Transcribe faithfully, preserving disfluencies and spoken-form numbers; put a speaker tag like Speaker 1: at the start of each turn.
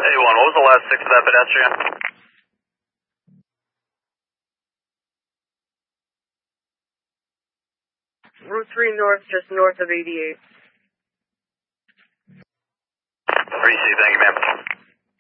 Speaker 1: A one, what was the last six of that pedestrian?
Speaker 2: Route three North, just north of eighty-eight.
Speaker 1: three C, thank you, ma'am.